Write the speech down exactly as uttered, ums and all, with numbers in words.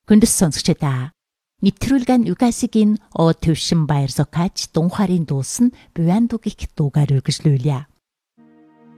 Хүндэс сонсогчдаа нэвтрүүлгэн Югасигийн О төвшин баяр зокач Дунхарын дуусан Буянду гих дуугаар үргэлжлүүлье.